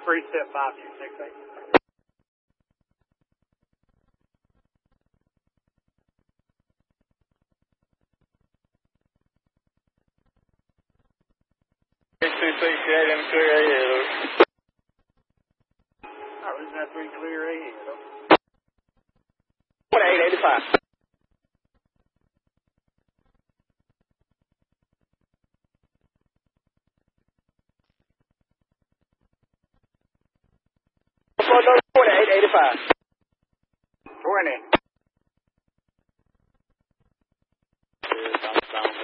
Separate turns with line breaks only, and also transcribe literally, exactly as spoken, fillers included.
Three step five two six eight.
Six two six eight in clear ahead.
Alright, losing that three clear ahead.
One eight eighty five. One eight eighty five.
Twenty.